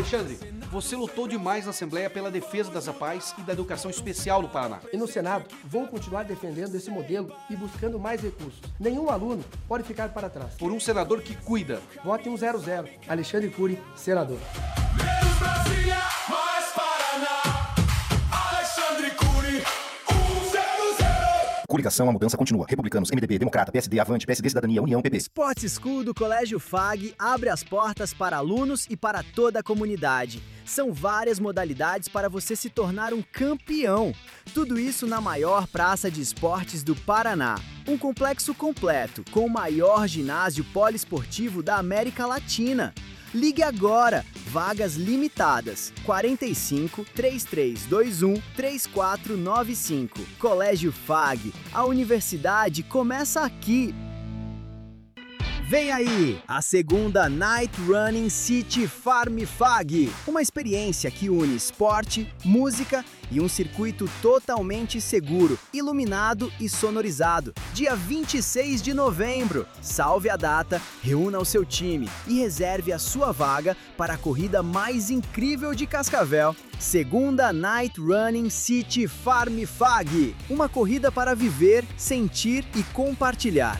Alexandre, você lutou demais na Assembleia pela defesa das APAES e da educação especial no Paraná. E no Senado, vou continuar defendendo esse modelo e buscando mais recursos. Nenhum aluno pode ficar para trás. Por um senador que cuida. Vote 100. Alexandre Cury, senador. Menos Brasília, mais Paraná. Alexandre Cury, 100. Coligação, a mudança continua. Republicanos, MDB, Democrata, PSD, Avante, PSD, Cidadania, União, PP. Sport School do Colégio FAG abre as portas para alunos e para toda a comunidade. São várias modalidades para você se tornar um campeão. Tudo isso na maior praça de esportes do Paraná. Um complexo completo, com o maior ginásio poliesportivo da América Latina. Ligue agora, vagas limitadas, 45 3321 3495. Colégio FAG, a universidade começa aqui. Vem aí, a segunda Night Running City Farm FAG, uma experiência que une esporte, música e um circuito totalmente seguro, iluminado e sonorizado. Dia 26 de novembro. Salve a data, reúna o seu time e reserve a sua vaga para a corrida mais incrível de Cascavel. Segunda Night Running City Farm FAG, uma corrida para viver, sentir e compartilhar.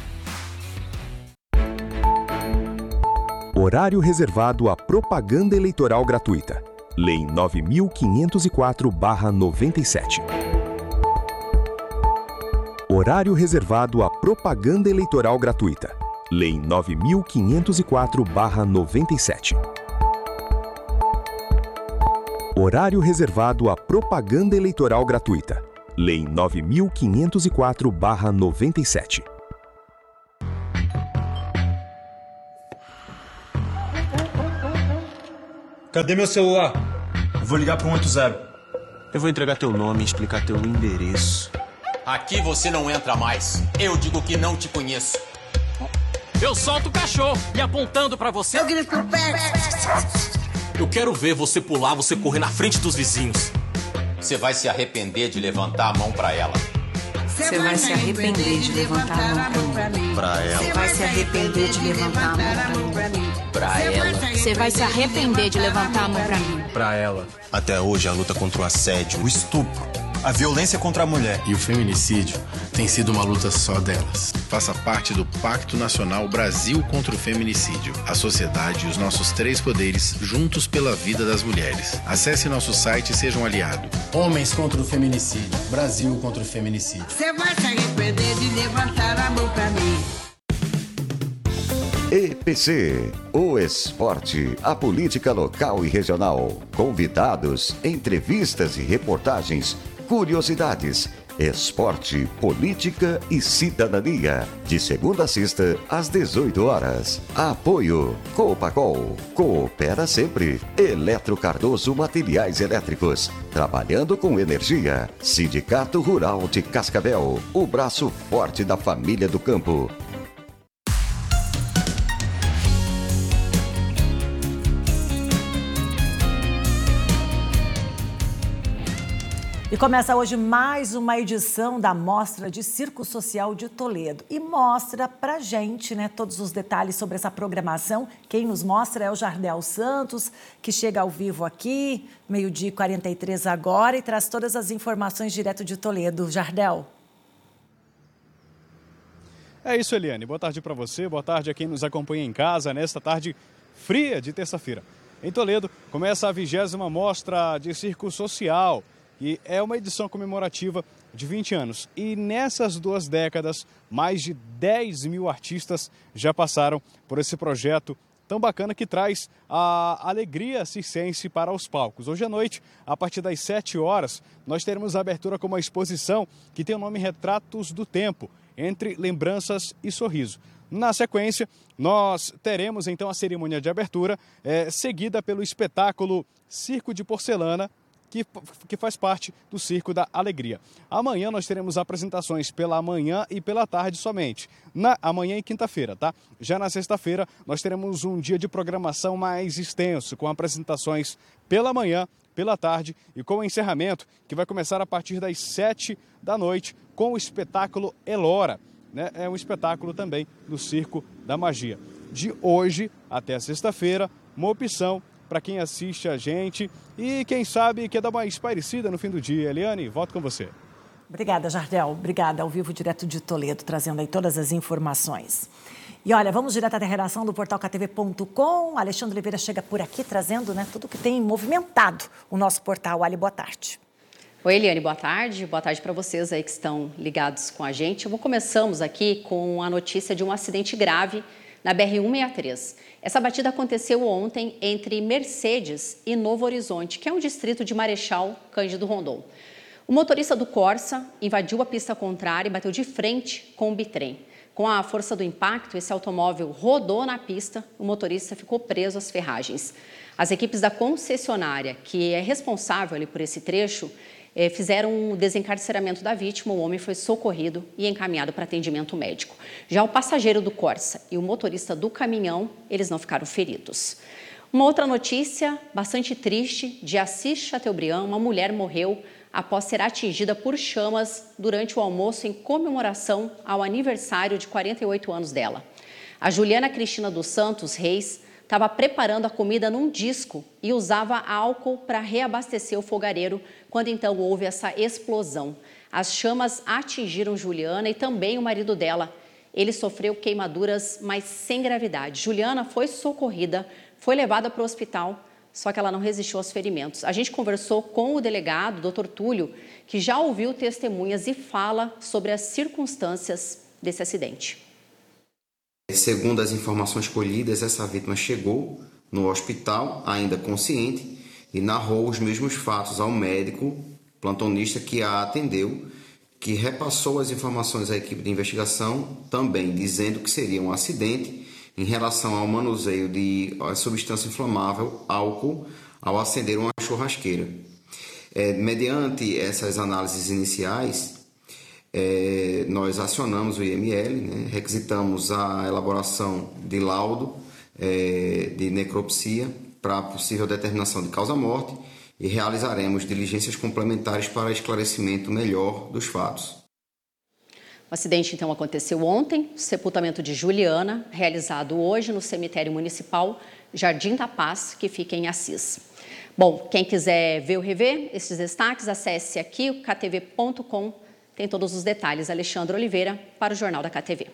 Horário reservado à propaganda eleitoral gratuita. Lei 9.504/97. Horário reservado à propaganda eleitoral gratuita. Lei 9.504/97. Horário reservado à propaganda eleitoral gratuita. Lei 9.504/97. Cadê meu celular? Vou ligar pro 180. Eu vou entregar teu nome e explicar teu endereço. Aqui você não entra mais. Eu digo que não te conheço. Eu solto o cachorro e apontando pra você... Eu grito pro pé. Eu quero ver você pular, você correr na frente dos vizinhos. Você vai se arrepender de levantar a mão pra ela. Você vai se arrepender de levantar a mão pra mim. Pra ela. Você vai se arrepender de levantar a mão pra mim. Pra ela. Você vai se arrepender de levantar a mão pra mim. Pra ela. Até hoje a luta contra o assédio, o estupro, a violência contra a mulher e o feminicídio tem sido uma luta só delas. Faça parte do Pacto Nacional Brasil contra o Feminicídio. A sociedade e os nossos 3 poderes juntos pela vida das mulheres. Acesse nosso site e seja um aliado. Homens contra o feminicídio. Brasil contra o feminicídio. Você vai se arrepender de levantar a mão pra mim. EPC, o esporte, a política local e regional. Convidados, entrevistas e reportagens, curiosidades, esporte, política e cidadania. De segunda a sexta, às 18 horas. Apoio Copacol. Coopera sempre. Eletro Cardoso Materiais Elétricos. Trabalhando com energia. Sindicato Rural de Cascavel. O braço forte da família do campo. E começa hoje mais uma edição da Mostra de Circo Social de Toledo. E mostra pra gente, né, todos os detalhes sobre essa programação. Quem nos mostra é o Jardel Santos, que chega ao vivo aqui, 12h43 agora, e traz todas as informações direto de Toledo. Jardel. É isso, Eliane. Boa tarde para você, boa tarde a quem nos acompanha em casa nesta tarde fria de terça-feira. Em Toledo, começa a 20ª Mostra de Circo Social, e é uma edição comemorativa de 20 anos. E nessas 2 décadas, mais de 10 mil artistas já passaram por esse projeto tão bacana que traz a alegria circense para os palcos. Hoje à noite, a partir das 7 horas, nós teremos a abertura com uma exposição que tem o nome Retratos do Tempo, entre lembranças e sorriso. Na sequência, nós teremos então a cerimônia de abertura, seguida pelo espetáculo Circo de Porcelana, que faz parte do Circo da Alegria. Amanhã nós teremos apresentações pela manhã e pela tarde somente. Amanhã e quinta-feira, tá? Já na sexta-feira nós teremos um dia de programação mais extenso, com apresentações pela manhã, pela tarde e com o encerramento, que vai começar a partir das 7 da noite, com o espetáculo Elora, né? É um espetáculo também do Circo da Magia. De hoje até a sexta-feira, uma opção para quem assiste a gente e quem sabe quer dar uma espairecida no fim do dia. Eliane, volto com você. Obrigada, Jardel. Obrigada, ao vivo, direto de Toledo, trazendo aí todas as informações. E olha, vamos direto à redação do portal ktv.com. Alexandre Oliveira chega por aqui trazendo, né, tudo que tem movimentado o nosso portal. Ali, boa tarde. Oi, Eliane, boa tarde. Boa tarde para vocês aí que estão ligados com a gente. Começamos aqui com a notícia de um acidente grave na BR-163. Essa batida aconteceu ontem entre Mercedes e Novo Horizonte, que é um distrito de Marechal Cândido Rondon. O motorista do Corsa invadiu a pista contrária e bateu de frente com o bitrem. Com a força do impacto, esse automóvel rodou na pista, o motorista ficou preso às ferragens. As equipes da concessionária, que é responsável ali por esse trecho, fizeram o desencarceramento da vítima, o homem foi socorrido e encaminhado para atendimento médico. Já o passageiro do Corsa e o motorista do caminhão, eles não ficaram feridos. Uma outra notícia bastante triste, de Assis Chateaubriand, uma mulher morreu após ser atingida por chamas durante o almoço em comemoração ao aniversário de 48 anos dela. A Juliana Cristina dos Santos Reis estava preparando a comida num disco e usava álcool para reabastecer o fogareiro, quando então houve essa explosão. As chamas atingiram Juliana e também o marido dela. Ele sofreu queimaduras, mas sem gravidade. Juliana foi socorrida, foi levada para o hospital, só que ela não resistiu aos ferimentos. A gente conversou com o delegado, Dr. Túlio, que já ouviu testemunhas e fala sobre as circunstâncias desse acidente. Segundo as informações colhidas, essa vítima chegou no hospital, ainda consciente, e narrou os mesmos fatos ao médico plantonista que a atendeu, que repassou as informações à equipe de investigação, também dizendo que seria um acidente em relação ao manuseio de substância inflamável, álcool, ao acender uma churrasqueira. Mediante essas análises iniciais, nós acionamos o IML, né, requisitamos a elaboração de laudo de necropsia para possível determinação de causa-morte e realizaremos diligências complementares para esclarecimento melhor dos fatos. O acidente, então, aconteceu ontem, sepultamento de Juliana, realizado hoje no cemitério municipal Jardim da Paz, que fica em Assis. Bom, quem quiser ver ou rever esses destaques, acesse aqui o ktv.com, tem todos os detalhes. Alexandre Oliveira, para o Jornal da KTV.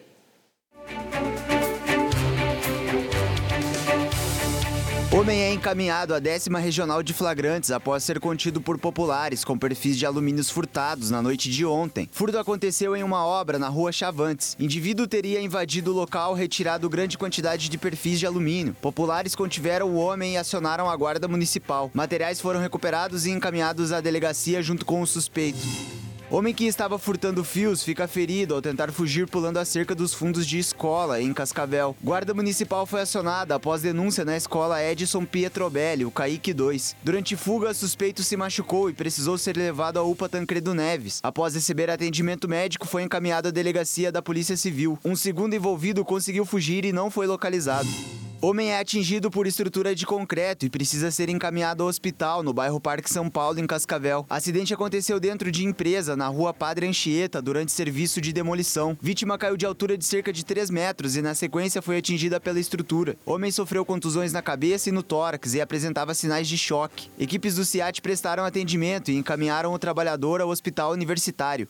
Homem é encaminhado à 10ª Regional de Flagrantes após ser contido por populares com perfis de alumínios furtados na noite de ontem. Furto aconteceu em uma obra na rua Chavantes. Indivíduo teria invadido o local, retirado grande quantidade de perfis de alumínio. Populares contiveram o homem e acionaram a guarda municipal. Materiais foram recuperados e encaminhados à delegacia junto com o suspeito. Homem que estava furtando fios fica ferido ao tentar fugir pulando a cerca dos fundos de escola em Cascavel. Guarda municipal foi acionada após denúncia na escola Edson Pietrobelli, o Caique 2. Durante fuga, suspeito se machucou e precisou ser levado à UPA Tancredo Neves. Após receber atendimento médico, foi encaminhado à delegacia da Polícia Civil. Um segundo envolvido conseguiu fugir e não foi localizado. Homem é atingido por estrutura de concreto e precisa ser encaminhado ao hospital no bairro Parque São Paulo, em Cascavel. Acidente aconteceu dentro de empresa, na rua Padre Anchieta, durante serviço de demolição. Vítima caiu de altura de cerca de 3 metros e, na sequência, foi atingida pela estrutura. Homem sofreu contusões na cabeça e no tórax e apresentava sinais de choque. Equipes do CIAT prestaram atendimento e encaminharam o trabalhador ao hospital universitário.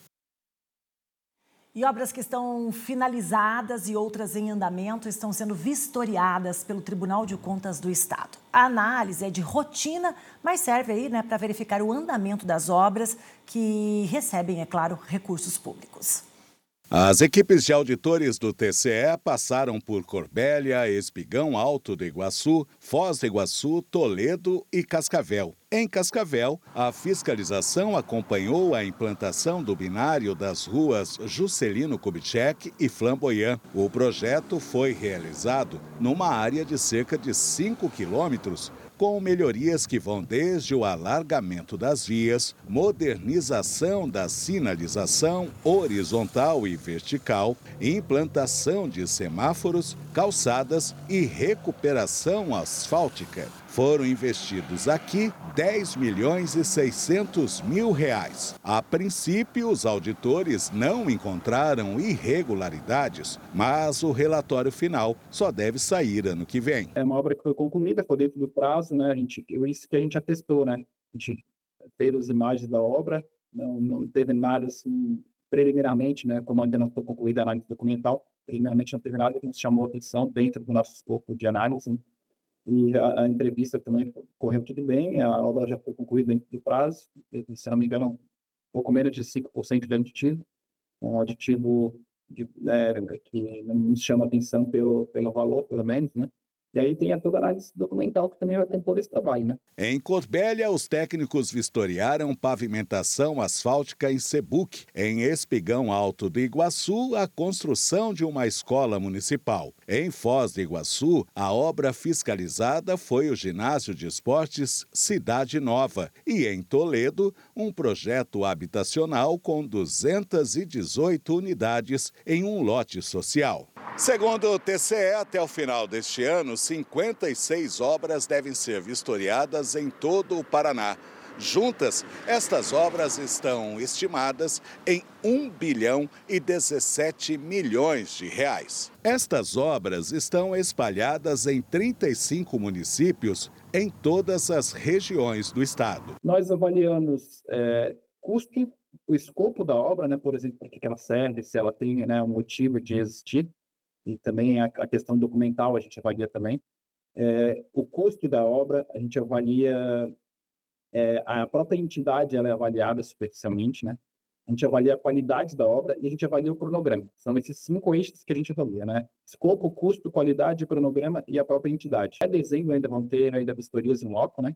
E obras que estão finalizadas e outras em andamento estão sendo vistoriadas pelo Tribunal de Contas do Estado. A análise é de rotina, mas serve aí, né, para verificar o andamento das obras que recebem, é claro, recursos públicos. As equipes de auditores do TCE passaram por Corbélia, Espigão Alto do Iguaçu, Foz do Iguaçu, Toledo e Cascavel. Em Cascavel, a fiscalização acompanhou a implantação do binário das ruas Juscelino Kubitschek e Flamboyant. O projeto foi realizado numa área de cerca de 5 quilômetros, com melhorias que vão desde o alargamento das vias, modernização da sinalização horizontal e vertical, implantação de semáforos, calçadas e recuperação asfáltica. Foram investidos aqui R$10.600.000. A princípio, os auditores não encontraram irregularidades, mas o relatório final só deve sair ano que vem. É uma obra que foi concluída, foi dentro do prazo, caso, né, isso que a gente atestou, né? A gente teve as imagens da obra, não teve nada assim, preliminarmente, né, como ainda não foi concluída a análise documental, preliminarmente não teve nada que nos chamou a atenção dentro do nosso escopo de análise, né? E a entrevista também correu tudo bem, a obra já foi concluída dentro do prazo, se não me engano, um pouco menos de 5% de aditivo, um aditivo que não nos chama atenção pelo valor, pelo menos, né? E aí tem toda a análise documental que também vai compor esse trabalho, né? Em Corbélia, os técnicos vistoriaram pavimentação asfáltica em Sebuc. Em Espigão Alto do Iguaçu, a construção de uma escola municipal. Em Foz do Iguaçu, a obra fiscalizada foi o ginásio de esportes Cidade Nova. E em Toledo, um projeto habitacional com 218 unidades em um lote social. Segundo o TCE, até o final deste ano, 56 obras devem ser vistoriadas em todo o Paraná. Juntas, estas obras estão estimadas em 1 bilhão e 17 milhões de reais. Estas obras estão espalhadas em 35 municípios em todas as regiões do estado. Nós avaliamos custo, o escopo da obra, né, por exemplo, para que ela serve, se ela tem, né, um motivo de existir. E também a questão documental a gente avalia também. O custo da obra, a gente avalia, a própria entidade ela é avaliada superficialmente, né? A gente avalia a qualidade da obra e a gente avalia o cronograma. São esses 5 eixos que a gente avalia, né? Escopo, custo, qualidade, cronograma e a própria entidade. A dezembro ainda vão ter ainda vistorias em loco, né?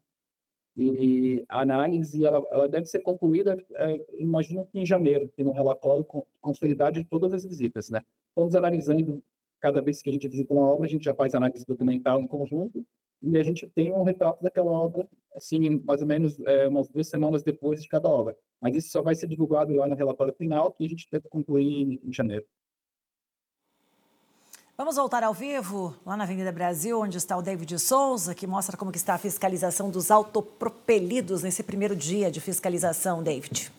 E a análise ela deve ser concluída, imagino que em janeiro, tem um relatório com consolidade de todas as visitas, né? Vamos analisando. Cada vez que a gente visita uma obra, a gente já faz análise documental em conjunto e a gente tem um retrato daquela obra, assim, mais ou menos umas 2 semanas depois de cada obra. Mas isso só vai ser divulgado lá no relatório final, que a gente tenta concluir em janeiro. Vamos voltar ao vivo, lá na Avenida Brasil, onde está o David Souza, que mostra como que está a fiscalização dos autopropelidos nesse primeiro dia de fiscalização, David.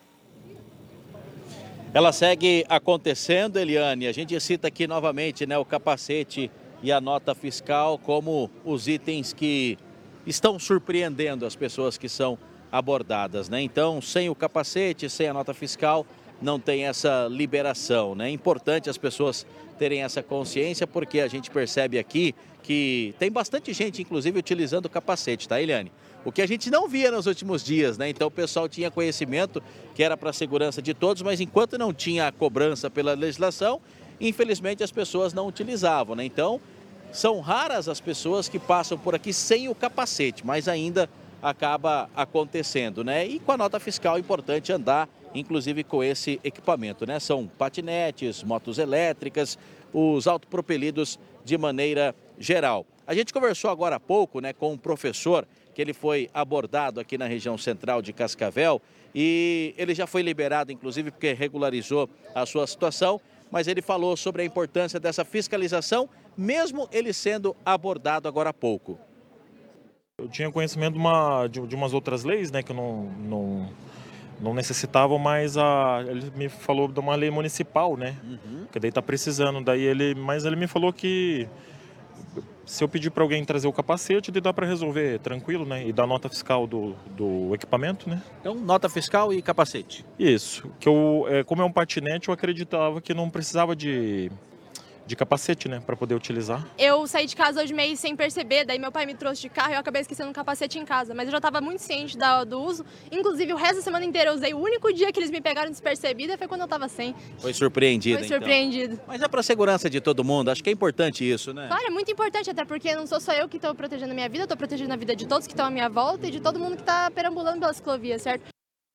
Ela segue acontecendo, Eliane. A gente cita aqui novamente, né, o capacete e a nota fiscal como os itens que estão surpreendendo as pessoas que são abordadas, né? Então, sem o capacete, sem a nota fiscal, não tem essa liberação, né? É importante as pessoas terem essa consciência, porque a gente percebe aqui que tem bastante gente, inclusive, utilizando o capacete, tá, Eliane? O que a gente não via nos últimos dias, né? Então o pessoal tinha conhecimento que era para a segurança de todos, mas enquanto não tinha a cobrança pela legislação, infelizmente as pessoas não utilizavam, né? Então são raras as pessoas que passam por aqui sem o capacete, mas ainda acaba acontecendo, né? E com a nota fiscal é importante andar, inclusive com esse equipamento, né? São patinetes, motos elétricas, os autopropelidos de maneira geral. A gente conversou agora há pouco, né, com um professor que ele foi abordado aqui na região central de Cascavel e ele já foi liberado, inclusive, porque regularizou a sua situação, mas ele falou sobre a importância dessa fiscalização, mesmo ele sendo abordado agora há pouco. Eu tinha conhecimento de umas outras leis, né, que não necessitavam, mas ele me falou de uma lei municipal, né, que daí está precisando, mas ele me falou que se eu pedir para alguém trazer o capacete, dá para resolver tranquilo, né? E dar nota fiscal do equipamento, né? Então, nota fiscal e capacete. Isso. Como é um patinete, eu acreditava que não precisava de capacete, né? Para poder utilizar. Eu saí de casa hoje meio sem perceber, daí meu pai me trouxe de carro e eu acabei esquecendo um capacete em casa. Mas eu já estava muito ciente do uso. Inclusive, o resto da semana inteira eu usei. O único dia que eles me pegaram despercebida foi quando eu estava sem. Foi surpreendida, Foi surpreendido. Então. Mas é para a segurança de todo mundo. Acho que é importante isso, né? Claro, é muito importante, até porque não sou só eu que estou protegendo a minha vida, eu estou protegendo a vida de todos que estão à minha volta e de todo mundo que está perambulando pela ciclovia, certo?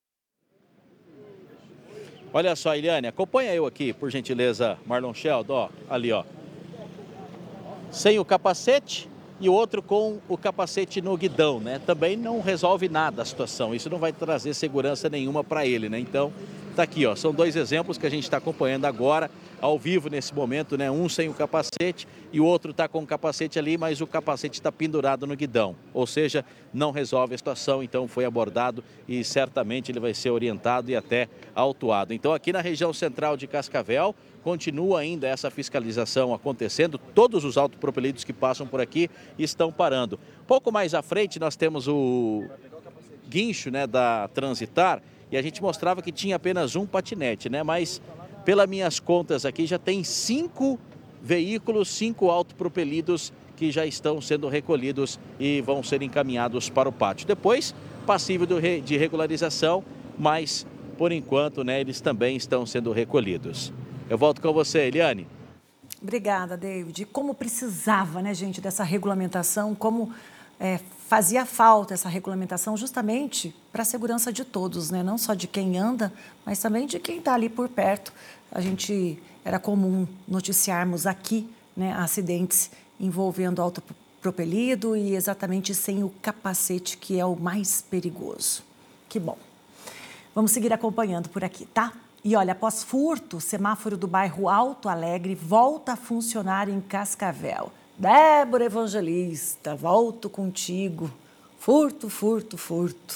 Olha só, Eliane, acompanha eu aqui, por gentileza, Marlon Sheldon, ó, ali, ó. Sem o capacete e o outro com o capacete no guidão, né? Também não resolve nada a situação. Isso não vai trazer segurança nenhuma para ele, né? Então, Está aqui, ó, são 2 exemplos que a gente está acompanhando agora, ao vivo nesse momento, né? Um sem o capacete e o outro está com o capacete ali, mas o capacete está pendurado no guidão. Ou seja, não resolve a situação, então foi abordado e certamente ele vai ser orientado e até autuado. Então aqui na região central de Cascavel, continua ainda essa fiscalização acontecendo, todos os autopropelidos que passam por aqui estão parando. Pouco mais à frente nós temos o guincho, né, da Transitar, e a gente mostrava que tinha apenas um patinete, né, mas pelas minhas contas aqui já tem 5 veículos, 5 autopropelidos que já estão sendo recolhidos e vão ser encaminhados para o pátio. Depois, passível de regularização, mas por enquanto, né, eles também estão sendo recolhidos. Eu volto com você, Eliane. Obrigada, David. Como precisava, né, gente, dessa regulamentação, como fazia falta essa regulamentação justamente para a segurança de todos, né? Não só de quem anda, mas também de quem está ali por perto. Era comum noticiarmos aqui, né, acidentes envolvendo autopropelido e exatamente sem o capacete, que é o mais perigoso. Que bom. Vamos seguir acompanhando por aqui, tá? E olha, após furto, o semáforo do bairro Alto Alegre volta a funcionar em Cascavel. Débora Evangelista, volto contigo. Furto, furto, furto.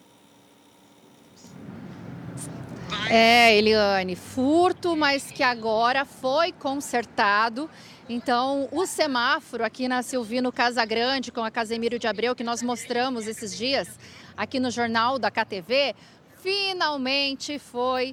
Eliane, furto, mas que agora foi consertado. Então, o semáforo aqui na Silvino Casagrande, com a Casemiro de Abreu, que nós mostramos esses dias aqui no Jornal da KTV, finalmente foi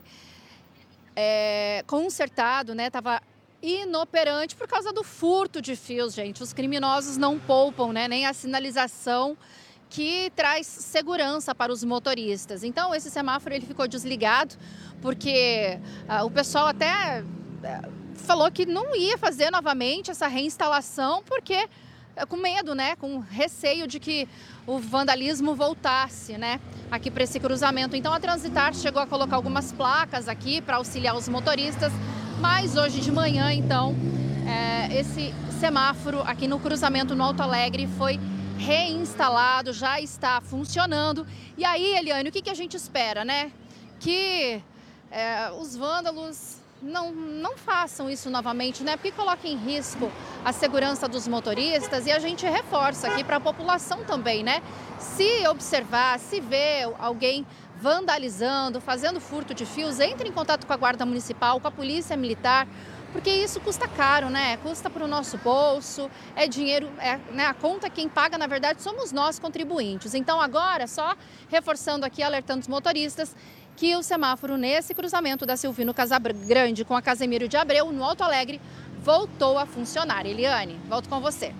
consertado, né? Estava inoperante por causa do furto de fios, gente. Os criminosos não poupam, né? Nem a sinalização que traz segurança para os motoristas. Então, esse semáforo ele ficou desligado porque o pessoal até falou que não ia fazer novamente essa reinstalação porque com medo, né? Com receio de que o vandalismo voltasse, né? Aqui para esse cruzamento. Então, a Transitar chegou a colocar algumas placas aqui para auxiliar os motoristas. Mas hoje de manhã, então, esse semáforo aqui no cruzamento no Alto Alegre foi reinstalado, já está funcionando. E aí, Eliane, o que a gente espera, né? Que os vândalos não façam isso novamente, né? Porque coloca em risco a segurança dos motoristas e a gente reforça aqui para a população também, né? Se observar, se ver alguém vandalizando, fazendo furto de fios, entre em contato com a Guarda Municipal, com a Polícia Militar, porque isso custa caro, né? Custa para o nosso bolso, é dinheiro, né? A conta quem paga, na verdade, somos nós, contribuintes. Então, agora, só reforçando aqui, alertando os motoristas, que o semáforo nesse cruzamento da Silvino Casagrande com a Casemiro de Abreu, no Alto Alegre, voltou a funcionar. Eliane, volto com você.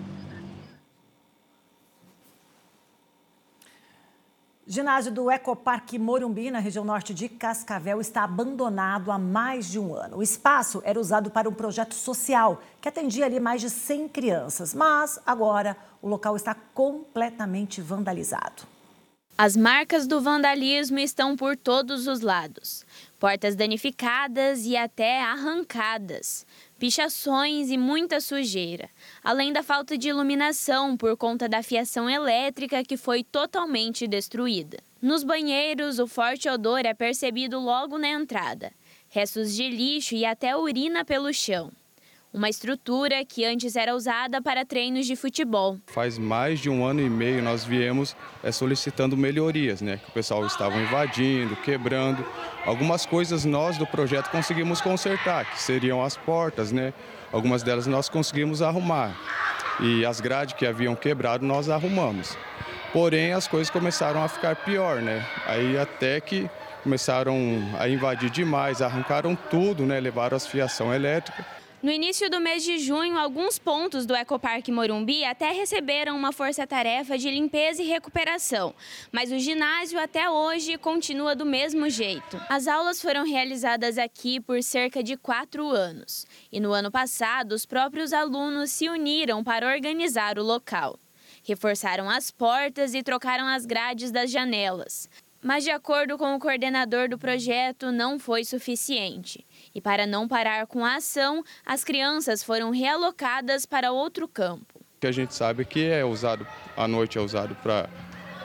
Ginásio do Ecoparque Morumbi, na região norte de Cascavel, está abandonado há mais de um ano. O espaço era usado para um projeto social que atendia ali mais de 100 crianças, mas agora o local está completamente vandalizado. As marcas do vandalismo estão por todos os lados. Portas danificadas e até arrancadas. Pichações e muita sujeira, além da falta de iluminação por conta da fiação elétrica que foi totalmente destruída. Nos banheiros, o forte odor é percebido logo na entrada. Restos de lixo e até urina pelo chão. Uma estrutura que antes era usada para treinos de futebol. Faz mais de um ano e meio nós viemos solicitando melhorias, né? Que o pessoal estava invadindo, quebrando. Algumas coisas nós do projeto conseguimos consertar, que seriam as portas, né? Algumas delas nós conseguimos arrumar. E as grades que haviam quebrado nós arrumamos. Porém, as coisas começaram a ficar pior, né? Aí até que começaram a invadir demais, arrancaram tudo, né? Levaram as fiação elétrica. No início do mês de junho, alguns pontos do Ecoparque Morumbi até receberam uma força-tarefa de limpeza e recuperação, mas o ginásio até hoje continua do mesmo jeito. As aulas foram realizadas aqui por cerca de 4 anos e no ano passado os próprios alunos se uniram para organizar o local. Reforçaram as portas e trocaram as grades das janelas. Mas, de acordo com o coordenador do projeto, não foi suficiente. E para não parar com a ação, as crianças foram realocadas para outro campo. O que a gente sabe é que à noite é usado para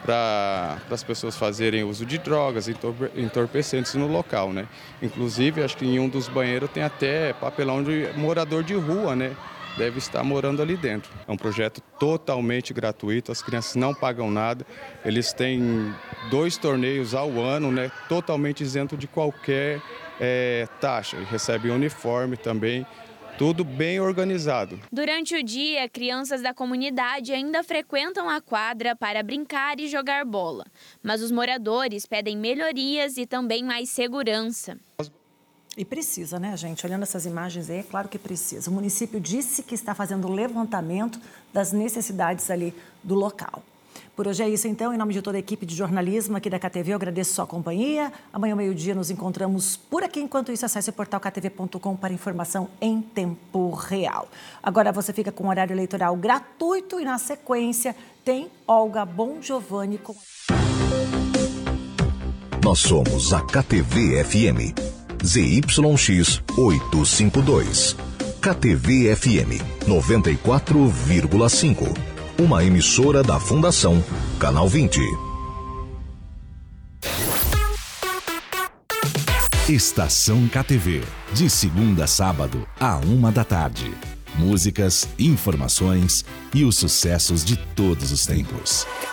para as pessoas fazerem uso de drogas, entorpecentes no local, né? Inclusive, acho que em um dos banheiros tem até papelão de morador de rua, né? Deve estar morando ali dentro. É um projeto totalmente gratuito, as crianças não pagam nada, eles têm 2 torneios ao ano, né? Totalmente isento de qualquer taxa, recebem uniforme também. Tudo bem organizado. Durante o dia, crianças da comunidade ainda frequentam a quadra para brincar e jogar bola. Mas os moradores pedem melhorias e também mais segurança. E precisa, né, gente? Olhando essas imagens aí, é claro que precisa. O município disse que está fazendo o levantamento das necessidades ali do local. Por hoje é isso, então. Em nome de toda a equipe de jornalismo aqui da KTV, eu agradeço sua companhia. Amanhã, ao meio-dia, nos encontramos por aqui. Enquanto isso, acesse o portal ktv.com para informação em tempo real. Agora você fica com o horário eleitoral gratuito e, na sequência, tem Olga Bongiovanni com... Nós somos a KTV-FM. ZYX 852. KTV-FM 94,5. Uma emissora da Fundação Canal 20. Estação KTV, de segunda a sábado, à 13h. Músicas, informações e os sucessos de todos os tempos.